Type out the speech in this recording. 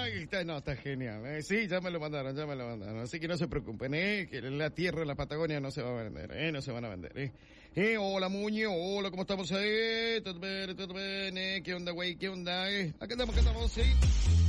está genial. Sí, ya me lo mandaron. Así que no se preocupen, que la tierra en la Patagonia no se va a vender, no se van a vender. Hola, Muñe, hola, ¿cómo estamos? ¿Todo bien? ¿Qué onda, güey? ¿Qué onda? Acá estamos, sí.